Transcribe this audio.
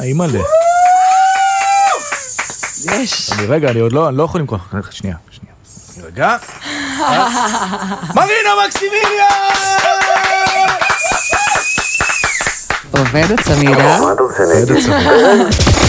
אימא'לה. יש. רגע, אני עוד לא יכול למכוח. שנייה. רגע. מרינה מקסימיליה! עובד הצמידה. עובד הצמידה.